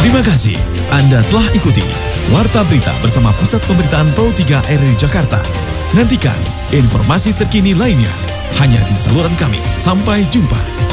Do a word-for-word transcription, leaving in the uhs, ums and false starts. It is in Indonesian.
Terima kasih Anda telah ikuti Warta Berita bersama Pusat Pemberitaan Pro tiga R R I Jakarta. Nantikan informasi terkini lainnya hanya di saluran kami. Sampai jumpa.